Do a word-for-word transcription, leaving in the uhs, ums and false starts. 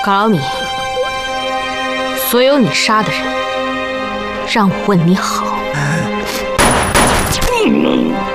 高老米，所有你杀的人，让我问你好。